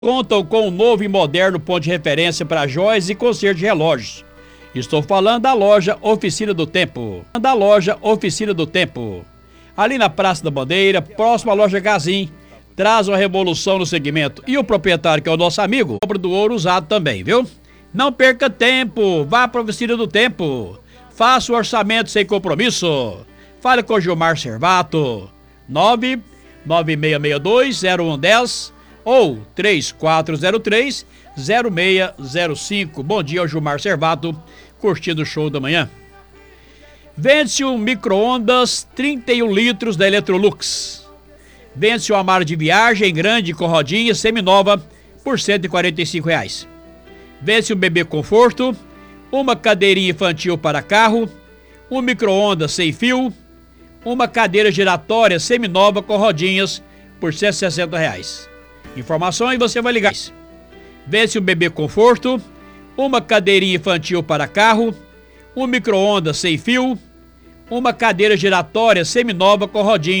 Contam com um novo e moderno ponto de referência para joias e conserto de relógios. Estou falando da loja Oficina do Tempo. Ali na Praça da Bandeira, próximo à loja Gazin, traz uma revolução no segmento. E o proprietário, que é o nosso amigo, compra do ouro usado também, viu? Não perca tempo, vá para a Oficina do Tempo. Faça o orçamento sem compromisso. Fale com o Gilmar Servato, 996620110 ou 3403-0605. Bom dia ao Gilmar Servato, curtindo o show da manhã. Vende-se um micro-ondas 31 litros da Electrolux. Vende-se um armário de viagem grande com rodinha seminova por R$ 145. Vende-se um bebê conforto, uma cadeirinha infantil para carro, um micro-ondas sem fio, uma cadeira giratória seminova com rodinhas por R$ 160. Informações você vai ligar. Vende-se um bebê conforto, uma cadeirinha infantil para carro, um micro-ondas sem fio, uma cadeira giratória seminova com rodinha